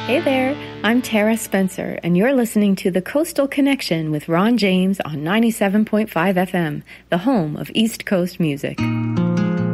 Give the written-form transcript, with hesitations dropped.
Hey there, I'm Tara Spencer, and you're listening to The Coastal Connection with Ron James on 97.5 FM, the home of East Coast music.